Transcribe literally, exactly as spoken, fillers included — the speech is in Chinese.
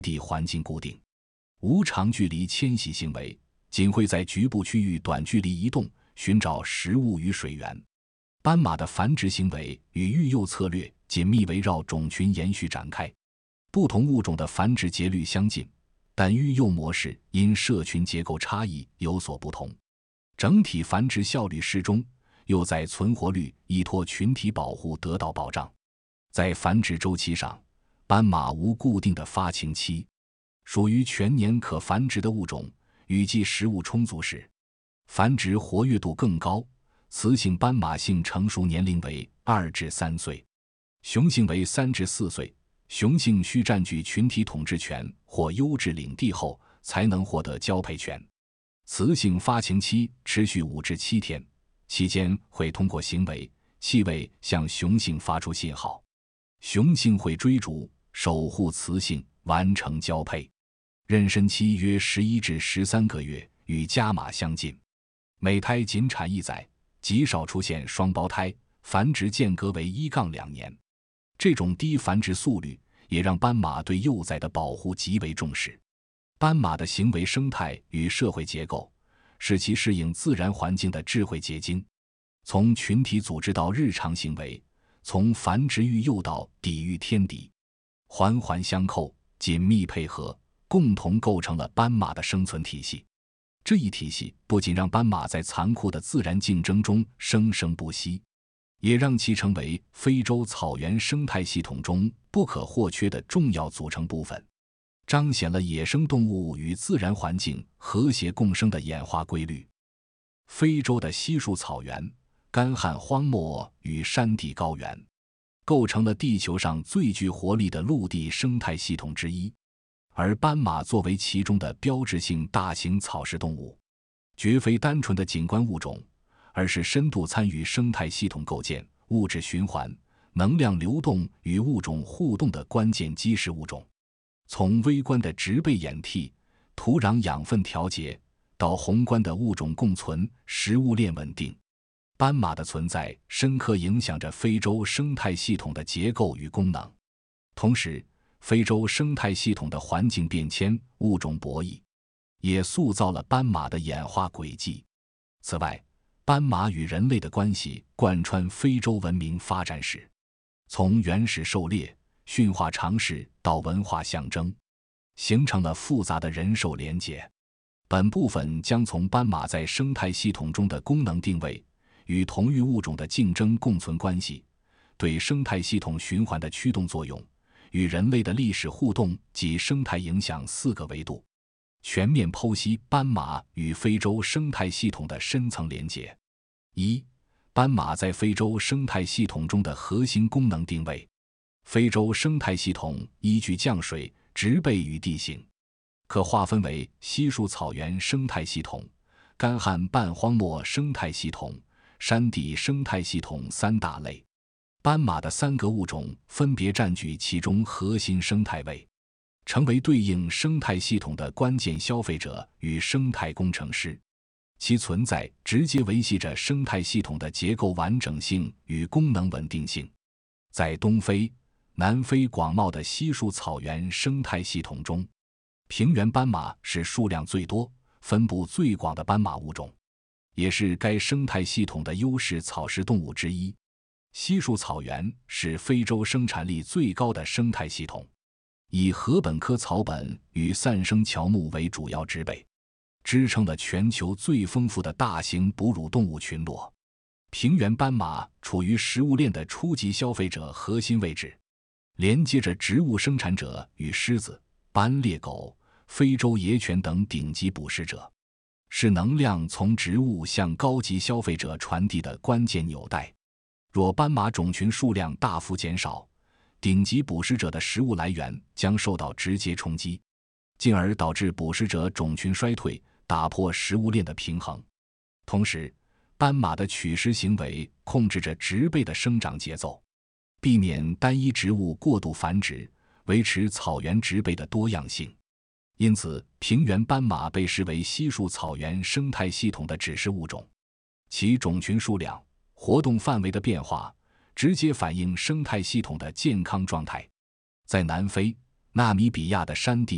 地环境固定，无长距离迁徙行为，仅会在局部区域短距离移动，寻找食物与水源。斑马的繁殖行为与育幼策略紧密围绕种群延续展开，不同物种的繁殖节律相近，但育幼模式因社群结构差异有所不同。整体繁殖效率适中，又在存活率依托群体保护得到保障。在繁殖周期上，斑马无固定的发情期，属于全年可繁殖的物种，雨季食物充足时，繁殖活跃度更高。雌性斑马性成熟年龄为二至三岁，雄性为三至四岁。雄性需占据群体统治权或优质领地后，才能获得交配权。雌性发情期持续五至七天，期间会通过行为、气味向雄性发出信号，雄性会追逐、守护雌性，完成交配。妊娠期约十一至十三个月，与家马相近。每胎仅产一载，极少出现双胞胎，繁殖间隔为一杠两年。这种低繁殖速率也让斑马对幼崽的保护极为重视。斑马的行为生态与社会结构，是其适应自然环境的智慧结晶。从群体组织到日常行为，从繁殖育幼到抵御天敌，环环相扣，紧密配合，共同构成了斑马的生存体系。这一体系不仅让斑马在残酷的自然竞争中生生不息，也让其成为非洲草原生态系统中不可或缺的重要组成部分，彰显了野生动物与自然环境和谐共生的演化规律。非洲的稀树草原、干旱荒漠与山地高原，构成了地球上最具活力的陆地生态系统之一。而斑马作为其中的标志性大型草食动物，绝非单纯的景观物种，而是深度参与生态系统构建、物质循环、能量流动与物种互动的关键基石物种。从微观的植被演替、土壤养分调节，到宏观的物种共存、食物链稳定，斑马的存在深刻影响着非洲生态系统的结构与功能。同时，非洲生态系统的环境变迁、物种博弈，也塑造了斑马的演化轨迹。此外，斑马与人类的关系贯穿非洲文明发展史，从原始狩猎、驯化尝试到文化象征，形成了复杂的人兽连结。本部分将从斑马在生态系统中的功能定位、与同域物种的竞争共存关系、对生态系统循环的驱动作用、与人类的历史互动及生态影响四个维度，全面剖析斑马与非洲生态系统的深层连结。一、斑马在非洲生态系统中的核心功能定位。非洲生态系统依据降水、植被与地形，可划分为稀树草原生态系统、干旱半荒漠生态系统、山地生态系统三大类。斑马的三个物种分别占据其中核心生态位，成为对应生态系统的关键消费者与生态工程师。其存在直接维系着生态系统的结构完整性与功能稳定性。在东非、南非广袤的稀树草原生态系统中，平原斑马是数量最多、分布最广的斑马物种，也是该生态系统的优势草食动物之一。稀树草原是非洲生产力最高的生态系统，以禾本科草本与散生乔木为主要植被，支撑了全球最丰富的大型哺乳动物群落。平原斑马处于食物链的初级消费者核心位置，连接着植物生产者与狮子、斑鬣狗、非洲野犬等顶级捕食者，是能量从植物向高级消费者传递的关键纽带。若斑马种群数量大幅减少，顶级捕食者的食物来源将受到直接冲击，进而导致捕食者种群衰退，打破食物链的平衡。同时，斑马的取食行为控制着植被的生长节奏，避免单一植物过度繁殖，维持草原植被的多样性。因此，平原斑马被视为稀树草原生态系统的指示物种，其种群数量、活动范围的变化，直接反映生态系统的健康状态。在南非、纳米比亚的山地